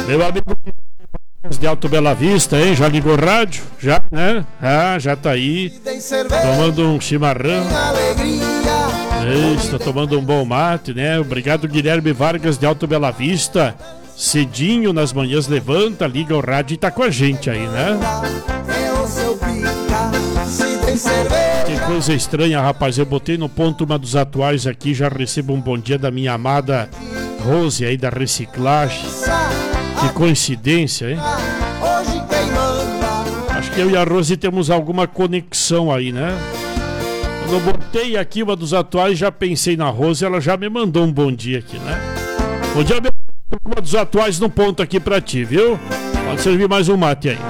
Meu amigo de Alto Bela Vista, hein? Já ligou o rádio? Já, né? Ah, já tá aí. Tomando um chimarrão. Isso, tomando um bom mate, né? Obrigado, Guilherme Vargas de Alto Bela Vista. Cedinho nas manhãs levanta, liga o rádio e tá com a gente aí, né? Que coisa estranha, rapaz. Eu botei no ponto uma dos atuais aqui. Já recebo um bom dia da minha amada Rose aí da reciclagem. Que coincidência, hein? Acho que eu e a Rose temos alguma conexão aí, né? Quando eu botei aqui uma dos atuais, já pensei na Rose, ela já me mandou um bom dia aqui, né? Bom dia, meu. Uma dos atuais no ponto aqui pra ti, viu? Pode servir mais um mate aí.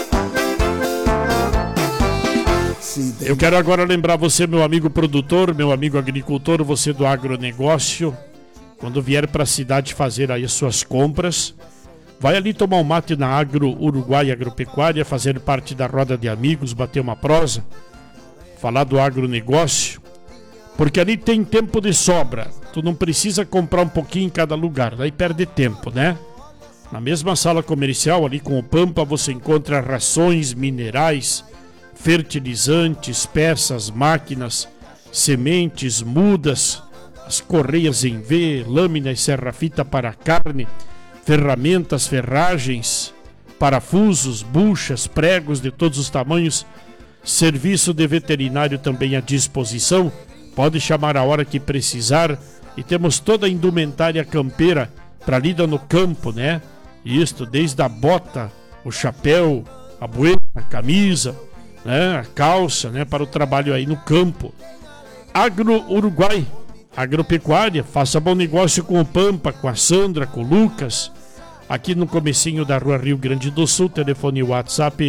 Eu quero agora lembrar você, meu amigo produtor, meu amigo agricultor, você do agronegócio, quando vier pra cidade fazer aí as suas compras, vai ali tomar um mate na Agro Uruguai Agropecuária, fazer parte da roda de amigos, bater uma prosa, falar do agronegócio, porque ali tem tempo de sobra. Tu não precisa comprar um pouquinho em cada lugar, daí perde tempo, né? Na mesma sala comercial, ali com o Pampa, você encontra rações, minerais, fertilizantes, peças, máquinas, sementes, mudas, as correias em V, lâminas, serra-fita para carne, ferramentas, ferragens, parafusos, buchas, pregos de todos os tamanhos, serviço de veterinário também à disposição. Pode chamar a hora que precisar e temos toda a indumentária campeira para lida no campo, né? Isto, desde a bota, o chapéu, a buena, a camisa, né? A calça, né? Para o trabalho aí no campo. Agro Uruguai Agropecuária, faça bom negócio com o Pampa, com a Sandra, com o Lucas, aqui no comecinho da Rua Rio Grande do Sul, telefone WhatsApp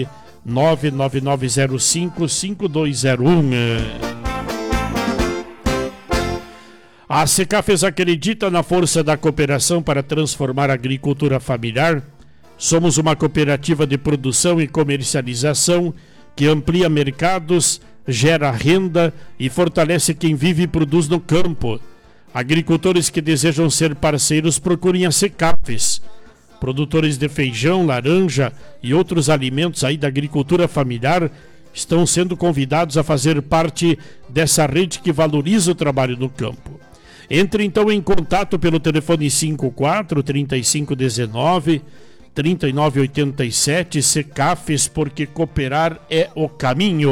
999055201. A Secafes acredita na força da cooperação para transformar a agricultura familiar. Somos uma cooperativa de produção e comercialização que amplia mercados, gera renda e fortalece quem vive e produz no campo. Agricultores que desejam ser parceiros procurem a Secafes. Produtores de feijão, laranja e outros alimentos aí da agricultura familiar estão sendo convidados a fazer parte dessa rede que valoriza o trabalho no campo. Entre então em contato pelo telefone 54 3519 3987 Secafes, porque cooperar é o caminho.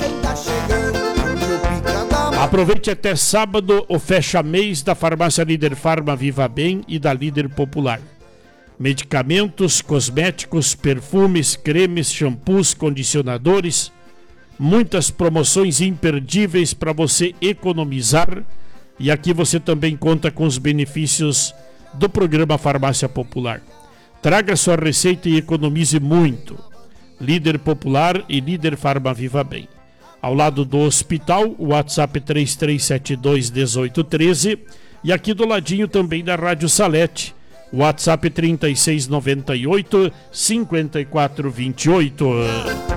Aproveite até sábado o fecha-mês da farmácia Líder Farma Viva Bem e da Líder Popular. Medicamentos, cosméticos, perfumes, cremes, shampoos, condicionadores, muitas promoções imperdíveis para você economizar. E aqui você também conta com os benefícios do programa Farmácia Popular. Traga sua receita e economize muito. Líder Popular e Líder Farma Viva Bem. Ao lado do hospital, o WhatsApp 33721813 e aqui do ladinho também da Rádio Salete, o WhatsApp 3698-5428.